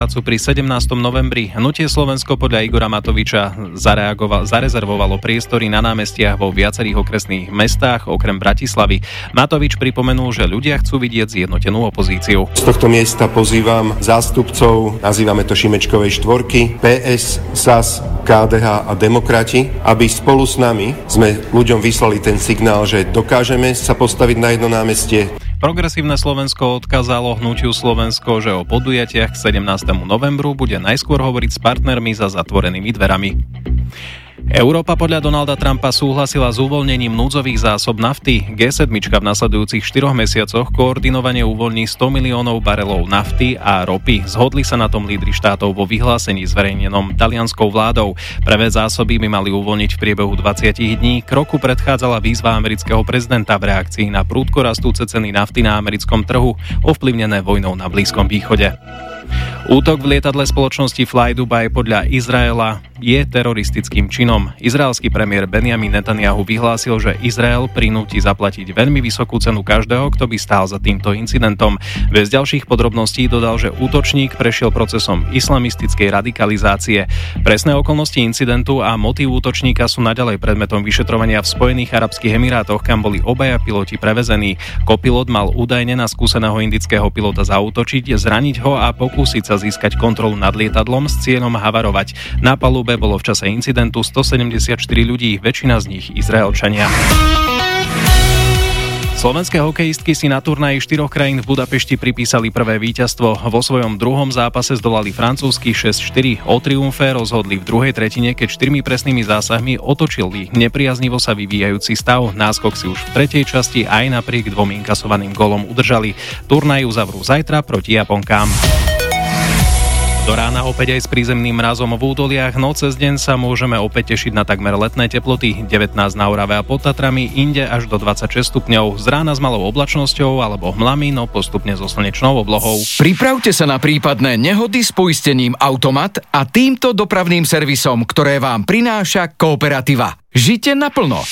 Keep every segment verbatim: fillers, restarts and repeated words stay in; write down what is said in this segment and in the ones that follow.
pri sedemnásteho novembri. Hnutie Slovensko podľa Igora Matoviča zareagoval, zarezervovalo priestory na námestiach vo viacerých okresných mestách, okrem Bratislavy. Matovič pripomenul, že ľudia chcú vidieť zjednotenú opozíciu. Z tohto miesta pozývam zástupcov, nazývame to Šimečkovej štvorky, pé es, es a es, ká dé há a Demokrati, aby spolu s nami sme ľuďom vyslali ten signál, že dokážeme sa postaviť na jedno námestie. Progresívne Slovensko odkázalo hnutiu Slovensko, že o podujatiach k sedemnástemu novembru bude najskôr hovoriť s partnermi za zatvorenými dverami. Európa podľa Donalda Trumpa súhlasila s uvoľnením núdzových zásob nafty. gé sedem v nasledujúcich štyroch mesiacoch koordinovane uvoľní sto miliónov barelov nafty a ropy. Zhodli sa na tom lídri štátov vo vyhlásení zverejnenom talianskou vládou. Prvé zásoby by mali uvoľniť v priebehu dvadsať dní. Kroku predchádzala výzva amerického prezidenta v reakcii na prudko rastúce ceny nafty na americkom trhu, ovplyvnené vojnou na Blízkom východe. Útok v lietadle spoločnosti Flydubai podľa Izraela je teroristickým činom. Izraelský premiér Benjamin Netanyahu vyhlásil, že Izrael prinúti zaplatiť veľmi vysokú cenu každého, kto by stál za týmto incidentom. Bez ďalších podrobností dodal, že útočník prešiel procesom islamistickej radikalizácie. Presné okolnosti incidentu a motív útočníka sú naďalej predmetom vyšetrovania v Spojených arabských emirátoch, kam boli obaja piloti prevezení. Kopilot mal údajne na skúseného indického pilota zaútočiť, zraniť ho a pokúsiť sa získať kontrolu nad lietadlom s cieľom havarovať. Na palube bolo v čase incidentu stosedemdesiatštyri ľudí, väčšina z nich Izraelčania. Slovenské hokejistky si na turnaji štyroch krajín v Budapešti pripísali prvé víťazstvo. Vo svojom druhom zápase zdolali francúzsky šesť štyri. O triumfe rozhodli v druhej tretine, keď štyrmi presnými zásahmi otočili nepriaznivo sa vyvíjajúci stav. Náskok si už v tretej časti aj napriek dvom inkasovaným golom udržali. Turnaj uzavrú zajtra proti Japonkám. Do rána opäť aj s prízemným mrazom v údoliach, no cez deň sa môžeme opäť tešiť na takmer letné teploty, devätnásť na Orave a pod Tatrami, inde až do dvadsaťšesť stupňov, z rána s malou oblačnosťou alebo hmlami, no postupne so slnečnou oblohou. Pripravte sa na prípadné nehody s poistením Automat a týmto dopravným servisom, ktoré vám prináša Kooperativa. Žite naplno.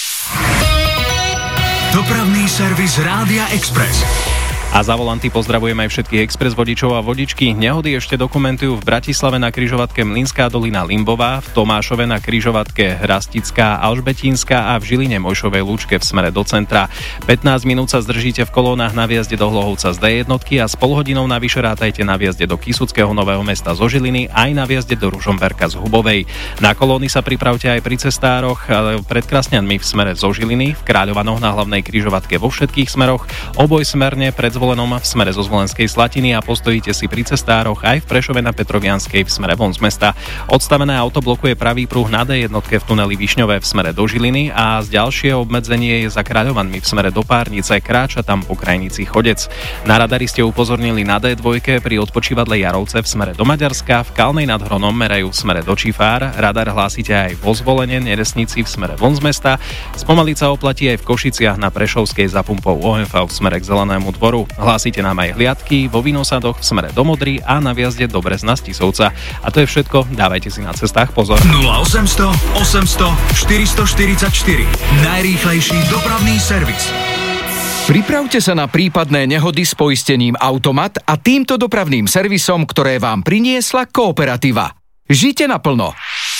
Dopravný servis Rádia Express. A za volanty pozdravujeme aj všetkých Express vodičov a vodičky. Nehody ešte dokumentujú v Bratislave na križovatke Mlynská dolina Limbová, v Tomášove na križovatke Hrastická Alžbetínska a v Žiline Mojšovej Lúčke v smere do centra. pätnásť minút sa zdržíte v kolónach na výjazde do Hlohovca z dé jednotky a s pol hodinou navyše rátajte na výjazde do Kysuckého Nového Mesta zo Žiliny aj na výjazde do Ružomberka z Hubovej. Na kolóny sa pripravte aj pri cestároch pred Krasňanmi v smere zo Žiliny, v Kráľovanoch na hlavnej križovatke vo všetkých smeroch, oboj smerne pred Zvolenom v smere zo Zvolenskej Slatiny a postojíte si pri cestároch aj v Prešove na Petrovianskej v smere von z mesta. Odstavené auto blokuje pravý pruh na dé jednotke v tuneli Višňové v smere do Žiliny a z ďalšie obmedzenie je za Kráľovanmi v smere do Párnice, kráča tam po krajnici Chodec. Na radari ste upozornili na dé dva pri odpočívadle Jarovce v smere do Maďarska, v Kalnej nad Hronom merajú v smere do Čifár, radar hlásite aj vo Zvolene, Neresnici v smere von z mesta, spomaliť sa oplatí aj v Košiciach na Prešovskej za pumpou ó em vé v smere k Zelenému dvoru. Hlásite nám aj hliadky vo Vinosadoch v smere do Modry a na viazde do Brezna z Tisovca. A to je všetko, dávajte si na cestách pozor. nula osemsto osemsto štyristoštyridsaťštyri. Najrýchlejší dopravný servis. Pripravte sa na prípadné nehody s poistením Automat a týmto dopravným servisom, ktoré vám priniesla Kooperativa. Žite naplno.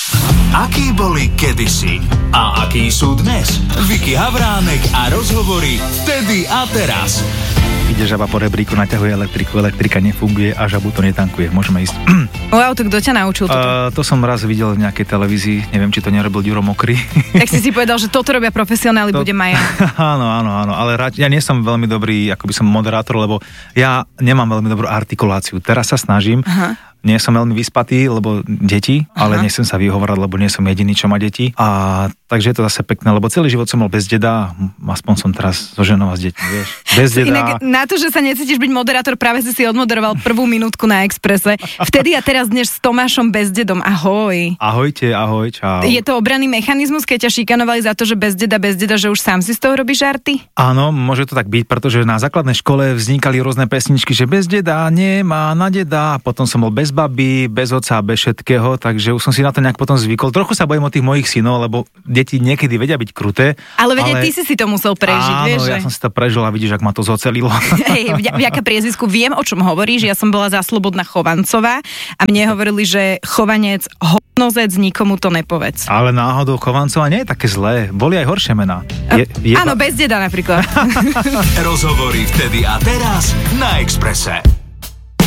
Akí boli kedysi a akí sú dnes? Vicky Havránek a rozhovory vtedy a teraz. Ide žaba po rebríku, naťahuje elektriku, elektrika nefunguje a žabu to netankuje. Môžeme ísť. Wow, to kto ťa naučil toto? Uh, to som raz videl v nejakej televízii, neviem, či to nerobil Ďuro Mokrý. Tak si si povedal, že toto robia profesionáli, to... bude Maja. Áno, áno, áno, ale rád, ja nie som veľmi dobrý, ako by som moderátor, lebo ja nemám veľmi dobrú artikuláciu. Teraz sa snažím. Aha. Nie som veľmi vyspatý, lebo deti, ale nechcem sa vyhovárať, lebo nie som jediný, čo má deti. A takže je to zase pekné, lebo celý život som bol bez deda, aspoň som teraz so ženou a s deťmi, vieš. Bez deda. Inak na to, že sa necítiš byť moderátor, práve si si odmoderoval prvú minútku na Expresse. Vtedy a teraz dnes s Tomášom bez dedom. Ahoj. Ahojte, ahoj, čau. Je to obranný mechanizmus, keď ťa šikanovali za to, že bez deda, bez deda, že už sám si z toho robíš žarty? Áno, môže to tak byť, pretože na základnej škole vznikali rôzne pesničky, že bez deda nemá na deda, a potom som bol bez bez baby, bez otca, bez všetkého, takže už som si na to nejak potom zvykol. Trochu sa bojím o tých mojich synov, lebo deti niekedy vedia byť kruté. Ale vedia, ale... ty si si to musel prežiť, áno, vieš, ja že? som si to prežil a vidíš, ak ma to zocelilo. Hej, vďaka priezvisku viem, o čom hovoríš. Ja som bola za Slobodná Chovancová a mne hovorili, že Chovanec hovnozec, nikomu to nepovedz. Ale náhodou Chovancová nie je také zlé. Boli aj horšie mená. Je, je áno, ba... bez deda napríklad. Rozhovory vtedy a teraz na Expresse.